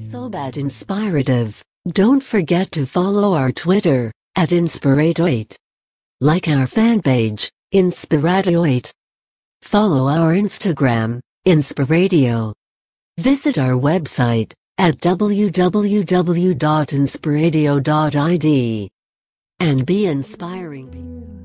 so bad inspirative. Don't forget to follow our Twitter, @Inspirato8. Like our fan page, Inspirato8. Follow our Instagram, Inspiratio. Visit our website, at www.inspiratio.id. And be inspiring people.